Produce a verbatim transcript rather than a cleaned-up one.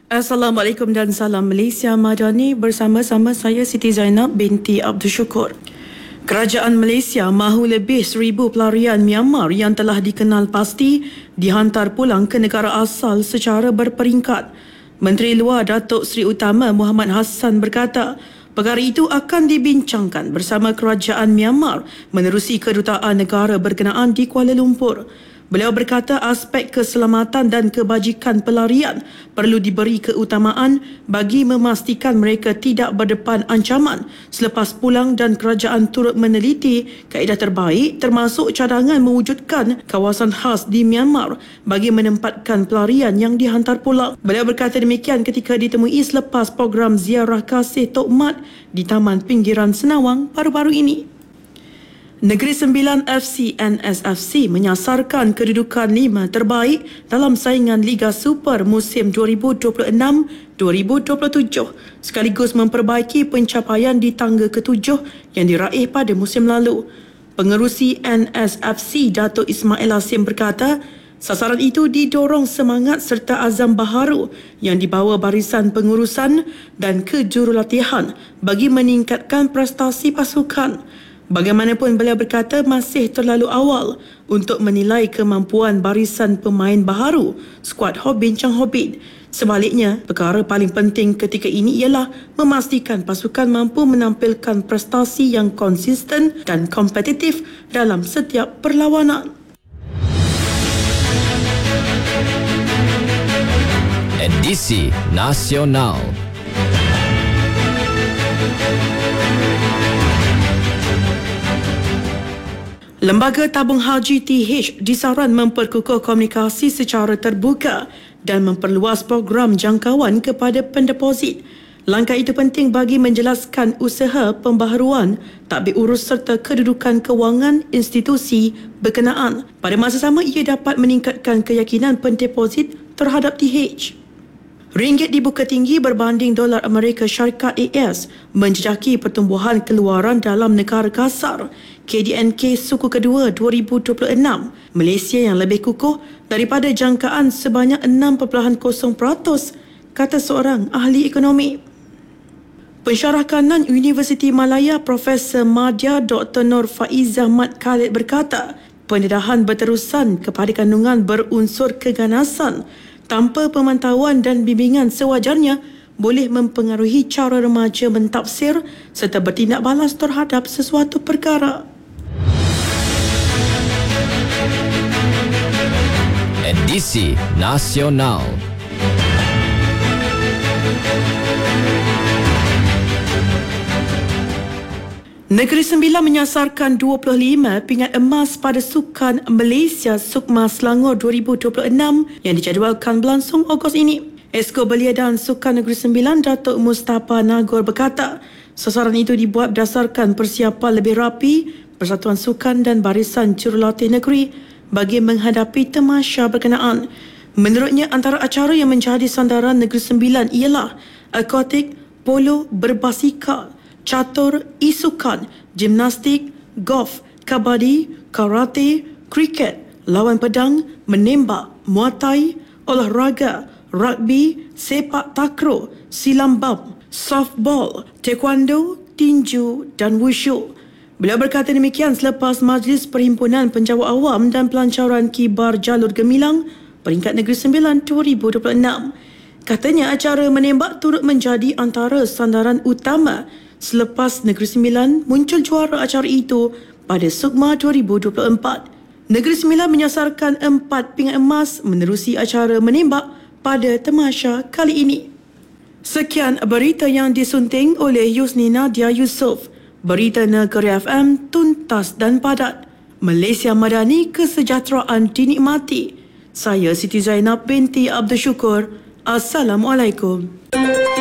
Assalamualaikum dan salam Malaysia Madani, bersama-sama saya Siti Zainab binti Abdul Syukur. Kerajaan Malaysia mahu lebih seribu pelarian Myanmar yang telah dikenal pasti dihantar pulang ke negara asal secara berperingkat. Menteri Luar Datuk Seri Utama Muhammad Hassan berkata, perkara itu akan dibincangkan bersama kerajaan Myanmar menerusi kedutaan negara berkenaan di Kuala Lumpur. Beliau berkata aspek keselamatan dan kebajikan pelarian perlu diberi keutamaan bagi memastikan mereka tidak berdepan ancaman selepas pulang, dan kerajaan turut meneliti kaedah terbaik termasuk cadangan mewujudkan kawasan khas di Myanmar bagi menempatkan pelarian yang dihantar pulang. Beliau berkata demikian ketika ditemui selepas program ziarah kasih Tok Mat di Taman Pinggiran Senawang baru-baru ini. Negeri Sembilan F C N S F C menyasarkan kedudukan lima terbaik dalam saingan Liga Super musim dua ribu dua puluh enam dua ribu dua puluh tujuh sekaligus memperbaiki pencapaian di tangga ketujuh yang diraih pada musim lalu. Pengerusi N S F C Datuk Ismail Hasim berkata, sasaran itu didorong semangat serta azam baharu yang dibawa barisan pengurusan dan kejurulatihan bagi meningkatkan prestasi pasukan. Bagaimanapun, beliau berkata masih terlalu awal untuk menilai kemampuan barisan pemain baharu skuad Hob Bincang Hobbit. Sebaliknya, perkara paling penting ketika ini ialah memastikan pasukan mampu menampilkan prestasi yang konsisten dan kompetitif dalam setiap perlawanan. Edisi Nasional. Lembaga Tabung Haji T H disaran memperkukuh komunikasi secara terbuka dan memperluas program jangkauan kepada pendeposit. Langkah itu penting bagi menjelaskan usaha pembaharuan tadbir urus serta kedudukan kewangan institusi berkenaan. Pada masa sama, ia dapat meningkatkan keyakinan pendeposit terhadap T H. Ringgit dibuka tinggi berbanding dolar Amerika Syarikat A S menjejaki pertumbuhan keluaran dalam negara kasar K D N K suku kedua dua ribu dua puluh enam. Malaysia yang lebih kukuh daripada jangkaan sebanyak enam perpuluhan kosong peratus, kata seorang ahli ekonomi. Pensyarah kanan Universiti Malaya Profesor Madya Doktor Nur Faizah Mat Khalid berkata, pendedahan berterusan kepada kandungan berunsur keganasan tanpa pemantauan dan bimbingan sewajarnya boleh mempengaruhi cara remaja mentafsir serta bertindak balas terhadap sesuatu perkara. Edisi Nasional. Negeri Sembilan menyasarkan dua puluh lima pingat emas pada Sukan Malaysia Sukma Selangor dua ribu dua puluh enam yang dijadualkan berlangsung Ogos ini. Esko Belia dan Sukan Negeri Sembilan Datuk Mustafa Nagor berkata, sasaran itu dibuat berdasarkan persiapan lebih rapi Persatuan Sukan dan Barisan Jurulatih Negeri bagi menghadapi tamasya berkenaan. Menurutnya, antara acara yang menjadi sandaran Negeri Sembilan ialah akuatik, polo, berbasikal, catur, isukan, gimnastik, golf, kabadi, karate, kriket, lawan pedang, menembak, muay thai, olahraga, rugby, sepak takraw, silam bam, softball, taekwondo, tinju dan wushu. Beliau berkata demikian selepas Majlis Perhimpunan Penjawat Awam dan Pelancaran Kibar Jalur Gemilang peringkat Negeri Sembilan dua ribu dua puluh enam. Katanya acara menembak turut menjadi antara sandaran utama selepas Negeri Sembilan muncul juara acara itu pada Sukma dua ribu dua puluh empat. Negeri Sembilan menyasarkan empat pingat emas menerusi acara menembak pada tamasya kali ini. Sekian berita yang disunting oleh Yusni Nadia Yusof. Berita Negeri F M tuntas dan padat. Malaysia Madani, kesejahteraan dinikmati. Saya Siti Zainab binti Abdul Syukur. Assalamualaikum.